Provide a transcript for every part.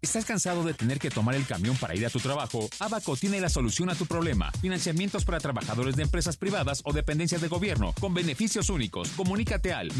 ¿Estás cansado de tener que tomar el camión para ir a tu trabajo? Abaco tiene la solución a tu problema. Financiamientos para trabajadores de empresas privadas o dependencias de gobierno con beneficios únicos. Comunícate al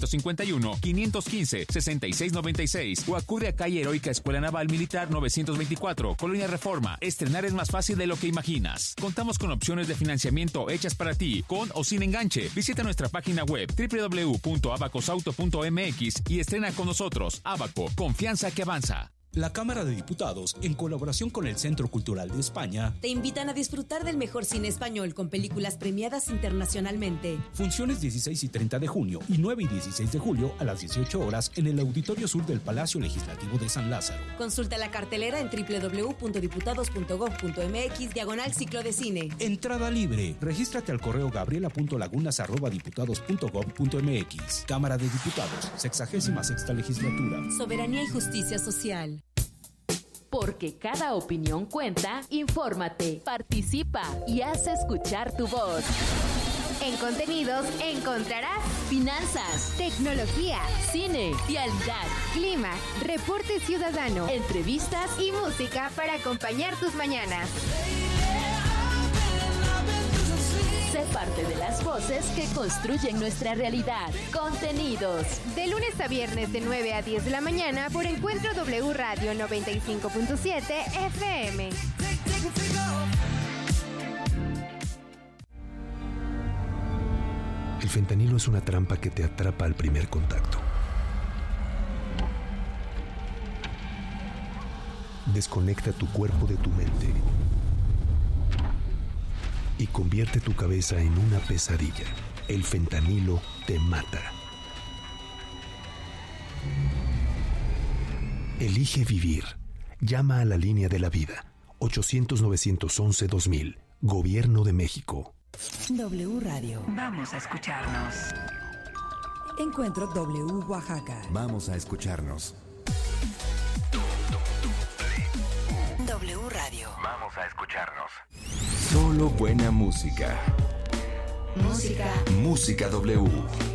951-515-6696 o acude a calle Heroica Escuela Naval Militar 924, Colonia Reforma. Estrenar es más fácil de lo que imaginas. Contamos con opciones de financiamiento hechas para ti, con o sin enganche. Visita nuestra página web www.abacosauto.mx y estrena con nosotros. Abaco, confianza que avanza. La Cámara de Diputados, en colaboración con el Centro Cultural de España, te invitan a disfrutar del mejor cine español con películas premiadas internacionalmente. Funciones 16 y 30 de junio y 9 y 16 de julio a las 18 horas en el Auditorio Sur del Palacio Legislativo de San Lázaro. Consulta la cartelera en www.diputados.gov.mx/ciclo de cine. Entrada libre. Regístrate al correo gabriela.lagunas@diputados.gov.mx. Cámara de Diputados, 66ª legislatura. Soberanía y justicia social. Porque cada opinión cuenta, infórmate, participa y haz escuchar tu voz. En Contenidos encontrarás finanzas, tecnología, cine, vialidad, clima, reporte ciudadano, entrevistas y música para acompañar tus mañanas. Sé parte de las voces que construyen nuestra realidad. Contenidos. De lunes a viernes de 9 a 10 de la mañana por Encuentro W Radio 95.7 FM. El fentanilo es una trampa que te atrapa al primer contacto. Desconecta tu cuerpo de tu mente y convierte tu cabeza en una pesadilla. El fentanilo te mata. Elige vivir. Llama a la línea de la vida. 800-911-2000. Gobierno de México. W Radio. Vamos a escucharnos. Encuentro W Oaxaca. Vamos a escucharnos. W Radio. Vamos a escucharnos. Solo buena música. Música W.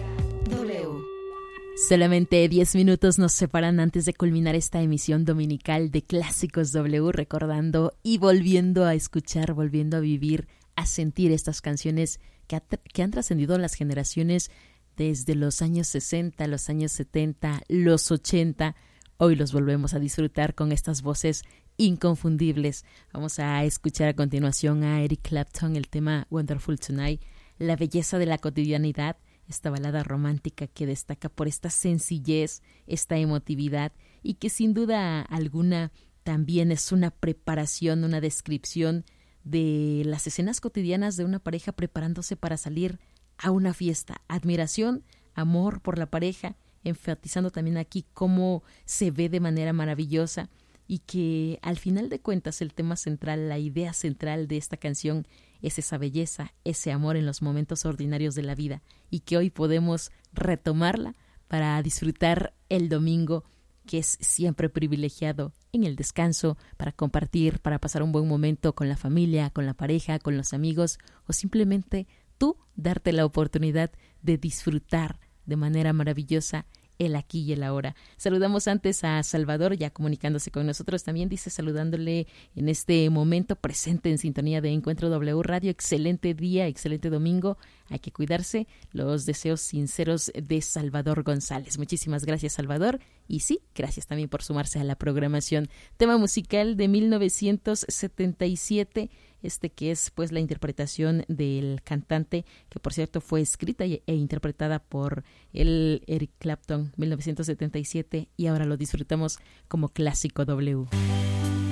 Solamente 10 minutos nos separan antes de culminar esta emisión dominical de Clásicos W, recordando y volviendo a escuchar, volviendo a vivir, a sentir estas canciones que han trascendido las generaciones desde los años 60, los años 70, los 80. Hoy los volvemos a disfrutar con estas voces inconfundibles. Vamos a escuchar a continuación a Eric Clapton, el tema Wonderful Tonight, la belleza de la cotidianidad, esta balada romántica que destaca por esta sencillez, esta emotividad y que sin duda alguna también es una preparación, una descripción de las escenas cotidianas de una pareja preparándose para salir a una fiesta. Admiración, amor por la pareja, enfatizando también aquí cómo se ve de manera maravillosa y que al final de cuentas el tema central, la idea central de esta canción es esa belleza, ese amor en los momentos ordinarios de la vida y que hoy podemos retomarla para disfrutar el domingo, que es siempre privilegiado en el descanso, para compartir, para pasar un buen momento con la familia, con la pareja, con los amigos o simplemente tú darte la oportunidad de disfrutar de manera maravillosa el aquí y el ahora. Saludamos antes a Salvador, ya comunicándose con nosotros. También dice, saludándole en este momento, presente en sintonía de Encuentro W Radio. Excelente día, excelente domingo. Hay que cuidarse. Los deseos sinceros de Salvador González. Muchísimas gracias, Salvador. Y sí, gracias también por sumarse a la programación. Tema musical de 1977, que es pues la interpretación del cantante, que por cierto fue escrita e interpretada por el Eric Clapton, 1977, y ahora lo disfrutamos como Clásico W.